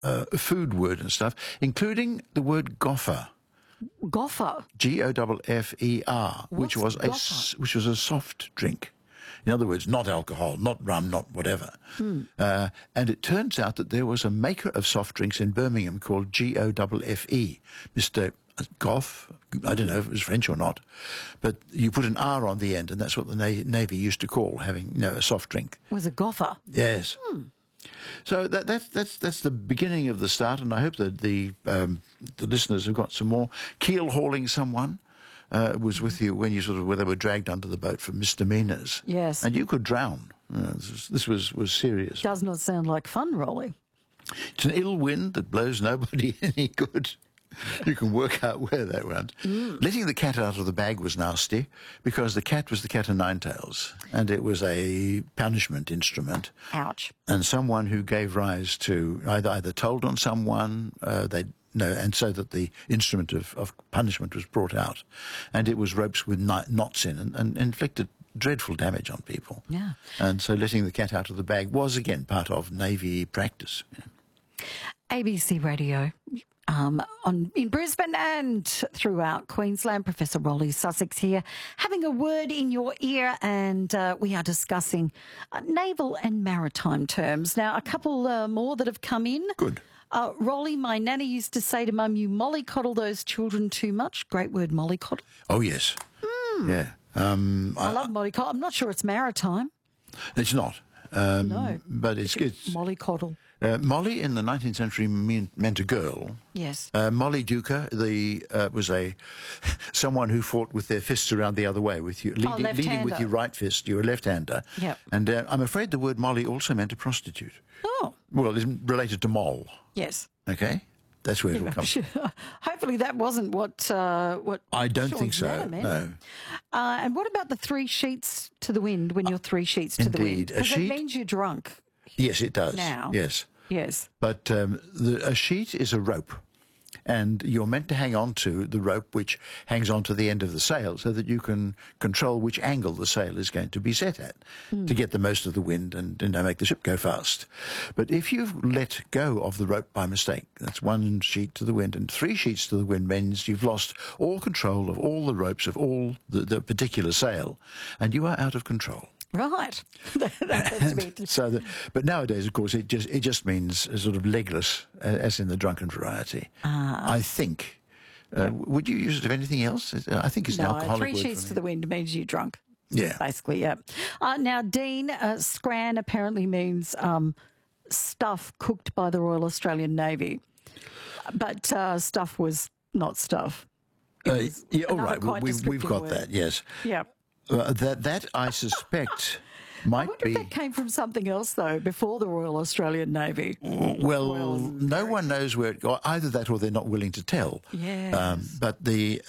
food word and stuff, including the word goffer. Goffer. Goffer, which was a soft drink. In other words, not alcohol, not rum, not whatever. And it turns out that there was a maker of soft drinks in Birmingham called Goffe, Mr. Goff. I don't know if it was French or not, but you put an R on the end, and that's what the Navy used to call having, a soft drink. Was a goffer. Yes. So that's the beginning of the start, and I hope that the listeners have got some more. Keel hauling someone was with you when they were dragged under the boat for misdemeanors. Yes. And you could drown. This was serious. Does not sound like fun, Rolly. It's an ill wind that blows nobody any good. You can work out where that went. Letting the cat out of the bag was nasty because the cat was the cat o' nine tails, and it was a punishment instrument. Ouch. And someone who gave rise to either told on someone, and so that the instrument of punishment was brought out, and it was ropes with knots in and inflicted dreadful damage on people. Yeah. And so letting the cat out of the bag was again part of Navy practice. ABC Radio. In Brisbane and throughout Queensland, Professor Rolly Sussex here, having a word in your ear, and we are discussing naval and maritime terms. Now, a couple more that have come in. Good. Rolly, my nanny used to say to Mum, you mollycoddle those children too much. Great word, mollycoddle. Oh, yes. Yeah. I love mollycoddle. I'm not sure it's maritime. It's not. No. But it's mollycoddle. Molly in the 19th century meant a girl. Yes. Molly Duker was someone who fought with their fists around the other way, with you leading with your right fist. You're a left-hander. Yep. And I'm afraid the word Molly also meant a prostitute. Oh. Well, it's related to moll. Yes. Okay. That's where it'll come from. Hopefully that wasn't what I don't Sean's think so, manner meant. no. And what about the 3 sheets to the wind when you're 3 sheets to the wind? Indeed. Because it means you're drunk. Yes, it does. Now. Yes. Yes. But a sheet is a rope, and you're meant to hang on to the rope which hangs onto the end of the sail so that you can control which angle the sail is going to be set at to get the most of the wind and make the ship go fast. But if you've let go of the rope by mistake, that's 1 sheet to the wind, and 3 sheets to the wind means you've lost all control of all the ropes of all the particular sail, and you are out of control. Right. But nowadays, of course, it just means a sort of legless, as in the drunken variety. I think. Would you use it of anything else? I think it's an alcoholic 3 sheets to the wind means you're drunk. Yeah. Basically, yeah. Now, Dean, scran apparently means stuff cooked by the Royal Australian Navy. But stuff was not stuff. Yeah, all right. We've got word. that, yes. Yeah. That I suspect might I wonder be. if that came from something else, though, before the Royal Australian Navy. Well, no one knows where it got. Either that, or they're not willing to tell. Yes. But this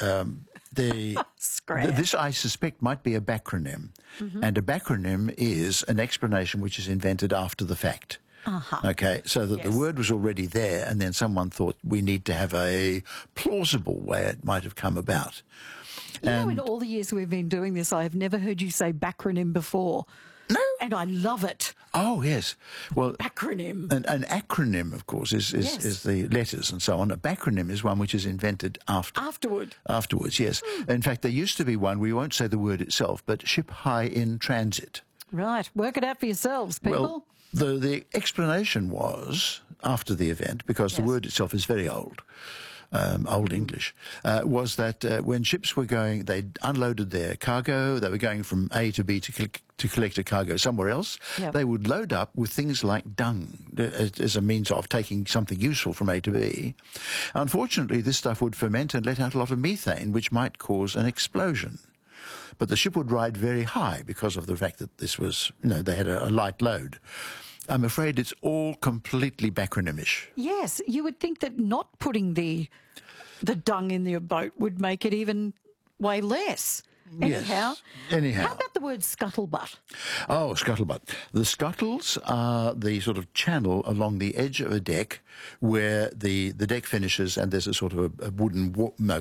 I suspect might be a backronym, and a backronym is an explanation which is invented after the fact. Okay, so that the word was already there, and then someone thought we need to have a plausible way it might have come about. In all the years we've been doing this, I have never heard you say backronym before. No. And I love it. Oh, yes. Well, backronym. An acronym, of course, is the letters and so on. A backronym is one which is invented afterwards. Afterwards, yes. In fact, there used to be one, we won't say the word itself, but ship high in transit. Right. Work it out for yourselves, people. Well, the explanation was, after the event, because the word itself is very old, Old English, was that when ships were going, they unloaded their cargo, they were going from A to B to collect a cargo somewhere else, they would load up with things like dung as a means of taking something useful from A to B. Unfortunately, this stuff would ferment and let out a lot of methane, which might cause an explosion. But the ship would ride very high because of the fact that this was, they had a light load. I'm afraid it's all completely backronimish. Yes, you would think that not putting the dung in your boat would make it even way less. Anyhow. How about the word scuttlebutt? Oh, scuttlebutt. The scuttles are the sort of channel along the edge of a deck where the deck finishes and there's a sort of a wooden...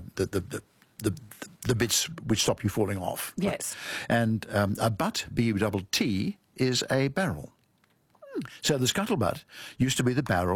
the bits which stop you falling off. Yes. And a butt, B-double-T, is a barrel. So the scuttlebutt used to be the barrel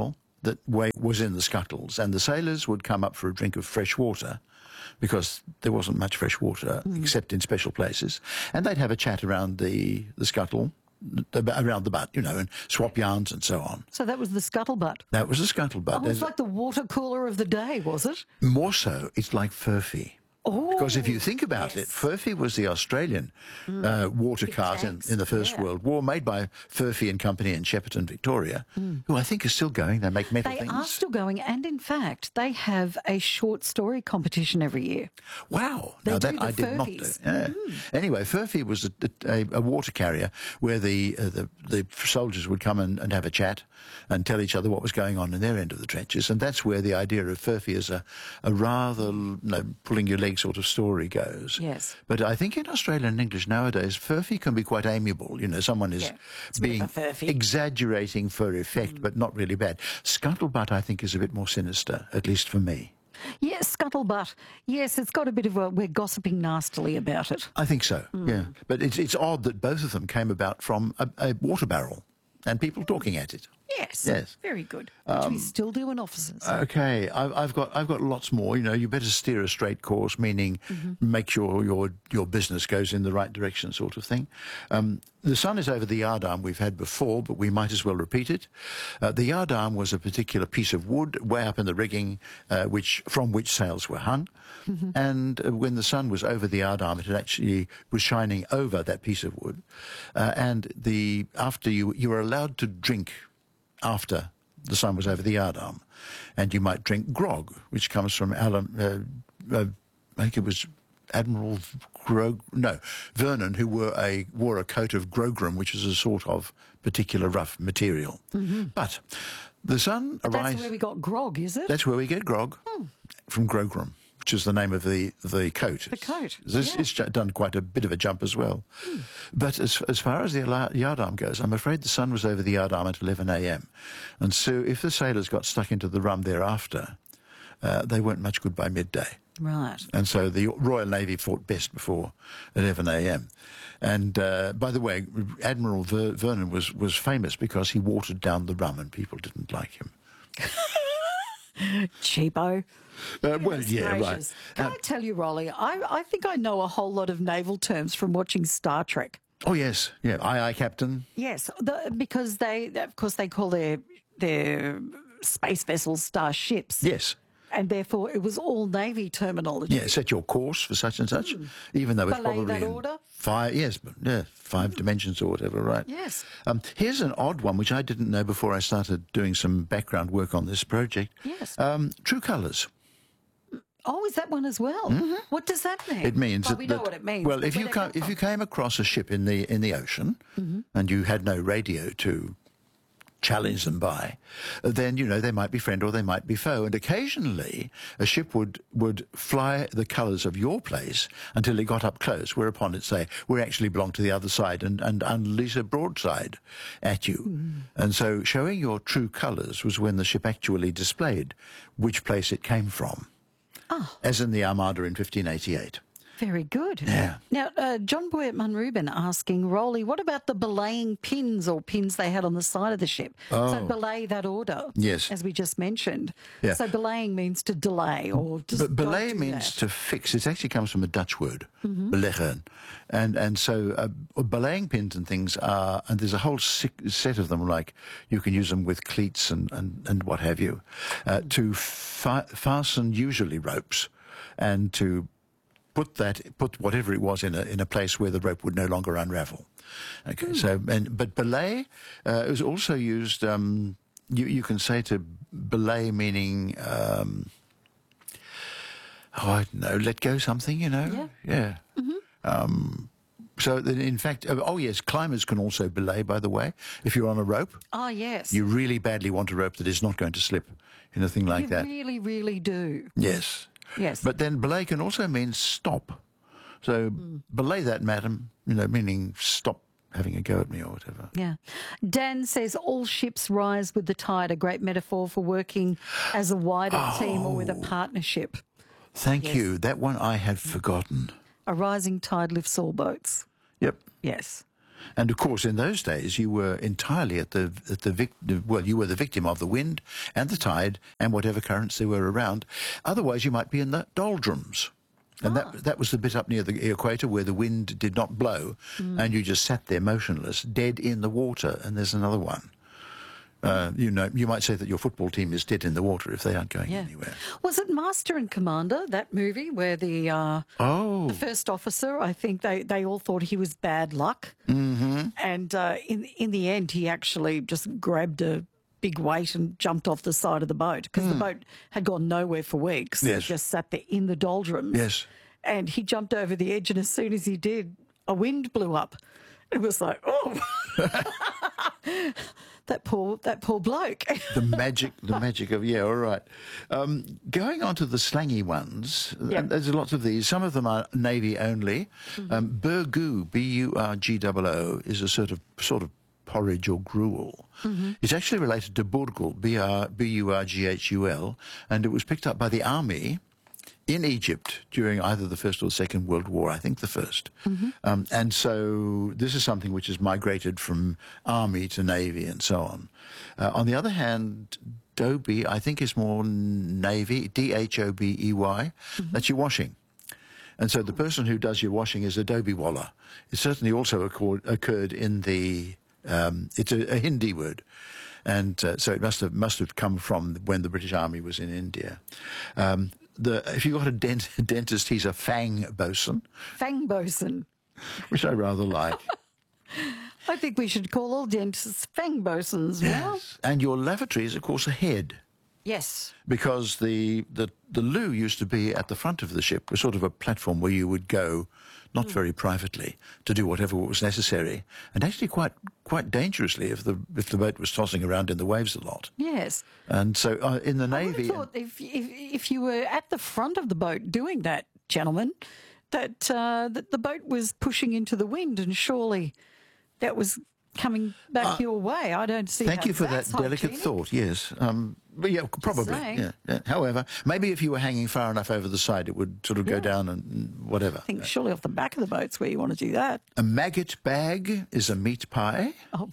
was in the scuttles, and the sailors would come up for a drink of fresh water, because there wasn't much fresh water except in special places, and they'd have a chat around the scuttle, around the butt, and swap yarns and so on. So that was the scuttlebutt. That was the scuttlebutt. Oh, it's like the water cooler of the day, was it? More so, it's like Furphy. Oh, Because if you think about it, Furphy was the Australian water cart in the First World War, made by Furphy and Company in Shepparton, Victoria, who I think is still going. They make metal They things. are still going, and in fact, they have a short story competition every year. Wow. They Now do that the I did not do. Furfies. Yeah. Anyway, Furphy was a water carrier where the soldiers would come and have a chat and tell each other what was going on in their end of the trenches. And that's where the idea of Furphy as a rather pulling your leg sort of story goes. Yes. But I think in Australian and English nowadays, Furphy can be quite amiable. Someone is it's a bit being of a Furphy. exaggerating for effect, but not really bad. Scuttlebutt, I think, is a bit more sinister, at least for me. Yes, scuttlebutt. Yes, it's got a bit of we're gossiping nastily about it. I think so, yeah. But it's odd that both of them came about from a water barrel and people talking at it. Yes. Very good. Which we still do in offices. Okay, I've got lots more. You better steer a straight course, meaning make sure your business goes in the right direction, sort of thing. The sun is over the yardarm we've had before, but we might as well repeat it. The yardarm was a particular piece of wood way up in the rigging, from which sails were hung. And when the sun was over the yardarm, it actually was shining over that piece of wood. And after you were allowed to drink after the sun was over the yardarm, and you might drink grog, which comes from I think it was Admiral Vernon, who wore a coat of grogram, which is a sort of particular rough material. But the sun arises. That's where we got grog, is it? That's where we get grog, from grogram, which is the name of the coat. The coat. It's done quite a bit of a jump as well. But as far as the yardarm goes, I'm afraid the sun was over the yardarm at 11 a.m. And so if the sailors got stuck into the rum thereafter, they weren't much good by midday. Right. And so the Royal Navy fought best before 11 a.m. And by the way, Admiral Vernon was famous because he watered down the rum and people didn't like him. Cheapo. Well, yeah, Gracious. right. Can I tell you, Rolly, I think I know a whole lot of naval terms from watching Star Trek. Oh, yes. Yeah. Aye, Captain. Yes, because of course, they call their space vessels starships. Yes. And therefore, it was all Navy terminology. Yeah, set your course for such and such, even though it's Belay probably that in order? five dimensions or whatever, right? Yes. Here's an odd one, which I didn't know before I started doing some background work on this project. Yes. True colours. Oh, is that one as well? What does that mean? It means we know what it means. Well, but if where you they come if you from. came across a ship in the ocean and you had no radio to challenge them by, then they might be friend or they might be foe, and occasionally a ship would fly the colours of your place until it got up close, whereupon it say, we actually belong to the other side, and unleash a broadside at you. And so showing your true colours was when the ship actually displayed which place it came from, as in the Armada in 1588. Very good. Yeah. Now, John Boy at Munrubin asking, Rolly, what about the belaying pins or pins they had on the side of the ship? So belay that order. Yes. As we just mentioned. Yeah. So belaying means to delay or just But belay don't do means that. to fix. It actually comes from a Dutch word, beleggen. And so belaying pins and things are, and there's a whole set of them, like you can use them with cleats and what have you, to fasten usually ropes and to put whatever it was in a place where the rope would no longer unravel. Okay, but belay is also used. You can say to belay meaning, I don't know, let go something. Yeah. So then, in fact, yes, climbers can also belay. By the way, if you're on a rope, Oh, yes. you really badly want a rope that is not going to slip, anything like You that. really, really do. Yes. Yes. But then belay can also mean stop. So belay that, madam, meaning stop having a go at me or whatever. Yeah. Dan says all ships rise with the tide, a great metaphor for working as a wider team or with a partnership. Thank you. That one I had forgotten. A rising tide lifts all boats. Yep. Yes. And of course, in those days, you were entirely you were the victim of the wind and the tide and whatever currents there were around. Otherwise, you might be in the doldrums. And that was the bit up near the equator where the wind did not blow, and you just sat there motionless, dead in the water. And there's another one. You might say that your football team is dead in the water if they aren't going anywhere. Was it Master and Commander, that movie, where the first officer, I think they all thought he was bad luck. Mm-hmm. And in the end, he actually just grabbed a big weight and jumped off the side of the boat because the boat had gone nowhere for weeks. Yes. It just sat there in the doldrums. Yes. And he jumped over the edge, and as soon as he did, a wind blew up. It was like, oh... That poor bloke. the magic of, all right. Going on to the slangy ones, there's lots of these. Some of them are Navy only. Burgoo, B-U-R-G-O-O, is a sort of porridge or gruel. It's actually related to burgul, B-U-R-G-H-U-L, and it was picked up by the army in Egypt during either the First or the Second World War, I think the first. And so this is something which has migrated from army to navy and so on. On the other hand, Dobey, I think, is more navy, D-H-O-B-E-Y. That's your washing. And so the person who does your washing is a Dobey Waller. It certainly also occurred in the... it's a Hindi word. And so it must have come from when the British Army was in India. If you've got a dentist, he's a fang bosun. Fang bosun. Which I rather like. I think we should call all dentists fang bosons now. Yes. And your lavatory is, of course, a head. Yes. Because the loo used to be at the front of the ship, a sort of a platform where you would go, not very privately, to do whatever was necessary, and actually quite dangerously if the boat was tossing around in the waves a lot. Yes. And so in the Navy... I thought if you were at the front of the boat doing that, gentlemen, that the boat was pushing into the wind, and surely that was coming back your way. I don't see. Thank you for that delicate thought. Yes, but yeah, probably. Yeah. However, maybe if you were hanging far enough over the side, it would sort of go down and whatever. I think surely off the back of the boat's where you want to do that. A maggot bag is a meat pie. Oh.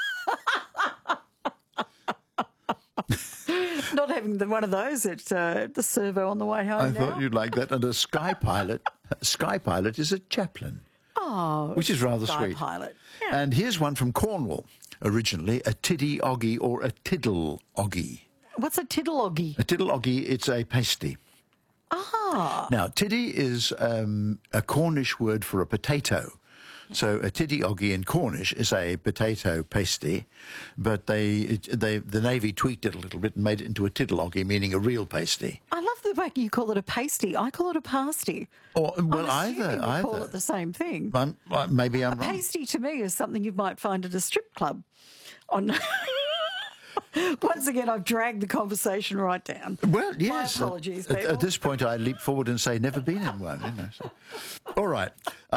Not having one of those at the servo on the way home. I thought you'd like that. And a sky pilot is a chaplain. Oh, which is rather sky sweet. Pilot. Yeah. And here's one from Cornwall. Originally, a tiddy oggy or a tiddle oggy. What's a tiddle oggy? A tiddle oggy, it's a pasty. Ah. Now, tiddy is a Cornish word for a potato. So a tiddy oggy in Cornish is a potato pasty, but the Navy tweaked it a little bit and made it into a tiddle oggy, meaning a real pasty. I love the way you call it a pasty. I call it a pasty. Or, well, either. Call it the same thing. Maybe I'm wrong. A pasty to me is something you might find at a strip club. Once again, I've dragged the conversation right down. Well, yes. My apologies, people. At this point, I leap forward and say, never been in one. So. All right.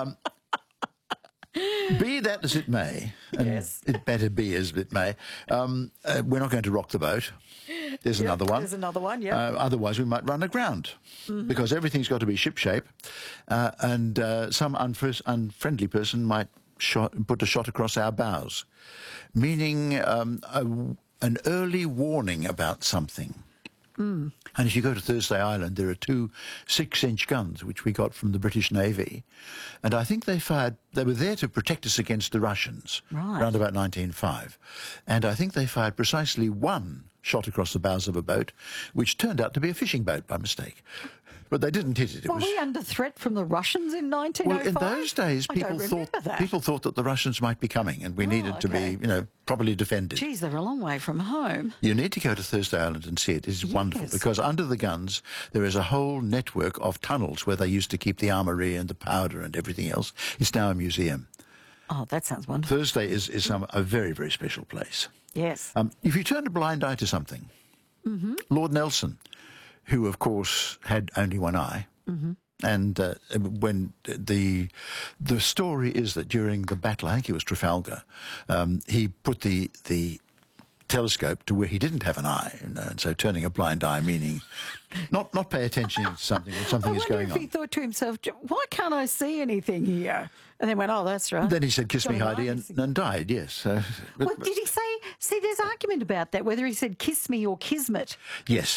Be that as it may, and yes. It better be as it may, we're not going to rock the boat. There's another one. There's another one, yeah. Otherwise, we might run aground because everything's got to be shipshape, and some unfriendly person might put a shot across our bows, meaning an early warning about something. And if you go to Thursday Island, there are 2 6-inch guns, which we got from the British Navy. And I think they were there to protect us against the Russians, around about 1905. And I think they fired precisely one shot across the bows of a boat, which turned out to be a fishing boat by mistake. But they didn't hit it. Were we under threat from the Russians in 1905? Well, in those days, people thought that the Russians might be coming, and we needed to be, properly defended. Geez, they're a long way from home. You need to go to Thursday Island and see it. It's wonderful because under the guns there is a whole network of tunnels where they used to keep the armoury and the powder and everything else. It's now a museum. Oh, that sounds wonderful. Thursday is a very, very special place. Yes. If you turn a blind eye to something, Lord Nelson, who, of course, had only one eye. And when the story is that during the battle, I think it was Trafalgar, he put the telescope to where he didn't have an eye, and so turning a blind eye, meaning not pay attention to something when something is going if on. he thought to himself, why can't I see anything here? And then went, oh, that's right. Then he said, "Kiss me, Johnny Heidi," and died. Yes. What did he say? See, there's argument about that, whether he said "kiss me" or "kismet." Yes.